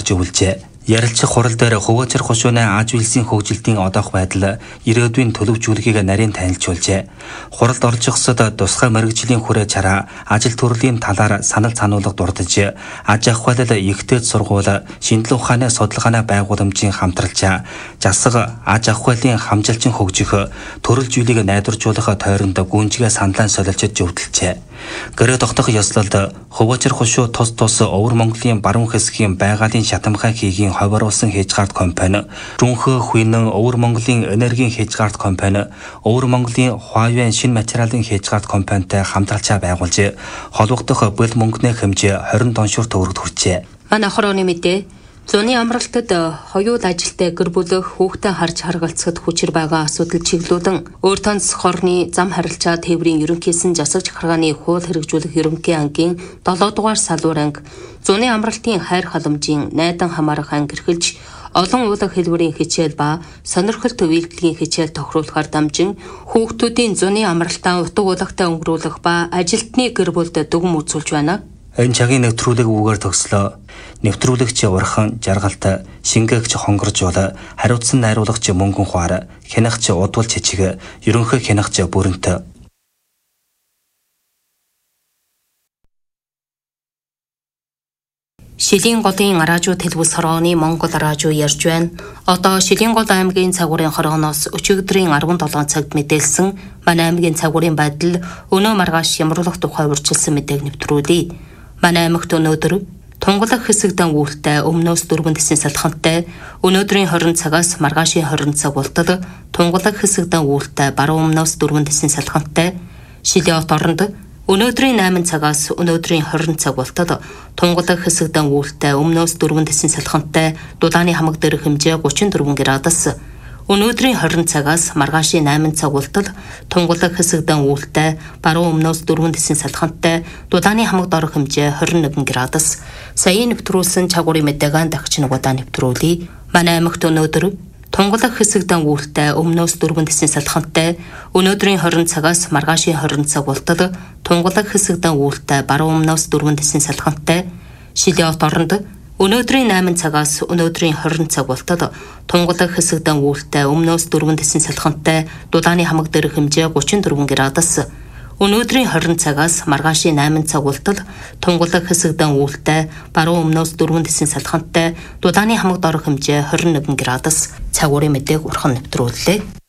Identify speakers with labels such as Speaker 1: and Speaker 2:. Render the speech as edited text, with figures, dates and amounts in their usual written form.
Speaker 1: хэлж өгүүлжээ. Ярилцах хурал дээр Хувиачир хушууны Аж үйлсийн хөгжилтийн одоох байдал ирээдүйн төлөвжүүлгийг нарийн танилцуулжээ. Хуралд оролцохсод тусгай мэргэжлийн хүрээ чараа ажил төрлийн талаар санал сануулга дурдж, аж ахуйлал ихтэйд сургууль, шинжилгээ ухааны судалгааны байгууламжийн хамтралчаа, засаг аж ахуйлын хамжилчин хөгжих, төрөлжүүлгийг найдваржуулах тойронд гүнжгээ саналаа солилцож зөвтөлжээ. Гэрээ тогтох ёслолд Хувиачир хушуу тус Өвөр Монголын баруун хэсгийн байгалийн шатамхай хийгийн ховируулсан Хежгард компани, Рүнхө Хүйнэн Өвөр Монголын энергийн Хежгард компани, Өвөр Монголын Хуавейн шинэ материалын Хежгард компанитай хамтралчаа байгуулж, холбогдох бүл мөнгөний хэмжээ 20 тонн төгрөгт хүрчээ.
Speaker 2: Манай хорооны мэдээ зуны амралтад хоёуд ажилтай гэр бүл хүүхдээ харж харгалцахад хүчээр байгаа асуудал чиглүүлэн өөр тонц хорны зам харилцаа тээврийн ерөнхийсэн засаг захиргааны хууль хэрэгжүүлэх ерөнхий ангийн 7 дугаар салуур анги зуны амралтын хайр халамжийн найдан хамаарах анги эрхэлж олон уулаг хэлбэрийн хичээл ба сонирхолтой үйлдлийн хичээл тохируулахаар дамжин хүүхдүүдийн зуны амралтаа утга уулагтай өнгөрүүлэх ба ажилтны гэр бүлд дүгм үзүүлж байна.
Speaker 1: Энэ цагийн нэвтрүүлэг үгээр төгслөө. Нэвтрүүлэгч урхан жаргалтай, шингээгч хонгоржуул, хариуцсан найруулагч мөнгөн хуар, хянагч удвал чичиг, ерөнхий хянагч бүрэнтэй.
Speaker 2: Шилийн голын араажуу тэлбэс хорооны Монгол араажуу ярьж байна. Одоо Шилийн гол аймгийн цагуурын хорооноос өчигдрийн 17 цагт мэдээлсэн манай аймгийн цагуурын байдал өнөө маргааш ямруулах тухай урьдчилсан мэдээг нэвтрүүлье. Манай аймагт өнөөдөр тунгалаг хэсэгдэн үүлтэй өмнөөс 4 тэсийн салхантай өнөөдрийн 20 цагаас маргаашийн 20 цаг болтол тунгалаг хэсэгдэн үүлтэй баруун өмнөөс 4 тэсийн салхантай Шилийн хот оронд өнөөдрийн 8 цагаас өнөөдрийн 20 цаг болтол тунгалаг хэсэгдэн үүлтэй өмнөөс 4 тэсийн салхантай дулааны хамаг дээрх хэмжээ 34 градус. Өнөөдрийн 20 цагаас маргаашийн 8 цаг болтол тунгалаг хэсэгдэн үүлтэй баруун өмнөөс 4 тэсийн салхантай дулааны хамаг доорх хэмжээ 21 градус. Саяын нэвтрүүлсэн чагуурын мэдээгээ дахиж нугадаа нэвтрүүлье. Манай аймагт өнөөдөр тунгалаг хэсэгдэн үүлтэй өмнөөс 4 тэсийн салхантай өнөөдрийн 20 цагаас маргаашийн 20 цаг болтол тунгалаг хэсэгдэн үүлтэй баруун өмнөөс 4 тэсийн салхантай Шилийн хот оронд өнөөдрийн 8 цагаас өнөөдрийн 20 цаг болтол тунгалаг хэсэгдэн үүлтэй өмнөөс 4 тэсийн салхантай дулааны хамаг дээрх хэмжээ 34 градус. Өнөөдрийн 20 цагаас маргаашийн 8 цаг болтол тунгалаг хэсэгдэн үүлтэй баруун өмнөөс 4 тэсийн салхантай дулааны хамаг доорх хэмжээ 21 градус. Цагуурын мэдээг урхан нэвтрүүллээ.